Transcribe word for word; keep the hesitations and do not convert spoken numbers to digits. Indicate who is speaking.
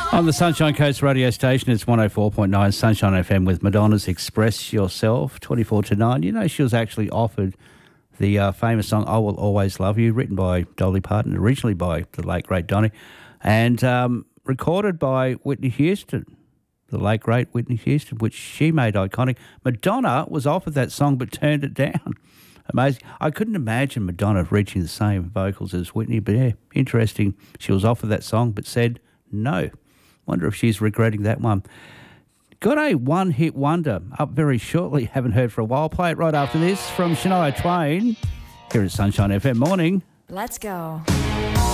Speaker 1: On the Sunshine Coast radio station, it's one oh four point nine Sunshine F M with Madonna's Express Yourself, twenty-four to nine. You know, she was actually offered the uh, famous song I Will Always Love You, written by Dolly Parton, originally by the late, great Donny, and um, recorded by Whitney Houston, the late, great Whitney Houston, which she made iconic. Madonna was offered that song but turned it down. Amazing. I couldn't imagine Madonna reaching the same vocals as Whitney, but yeah, interesting. She was offered that song but said no. Wonder if she's regretting that one. Got a one-hit wonder up very shortly. Haven't heard for a while. Play it right after this from Shania Twain here at Sunshine F M. Morning.
Speaker 2: Let's go.